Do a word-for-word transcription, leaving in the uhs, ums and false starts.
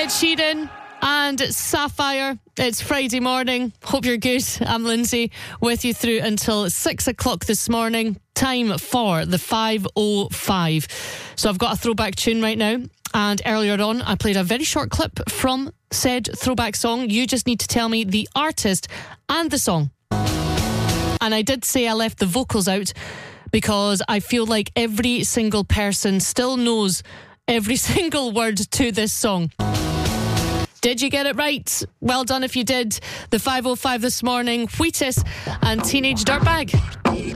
Ed Sheeran and Sapphire. It's Friday morning. Hope you're good. I'm Lindsay, with you through until six o'clock this morning. Time for the five oh five. So I've got a throwback tune right now. And earlier on, I played a very short clip from said throwback song. You just need to tell me the artist and the song. And I did say I left the vocals out because I feel like every single person still knows every single word to this song. Did you get it right? Well done if you did. The five oh five this morning, Wheatus and Teenage Dirtbag.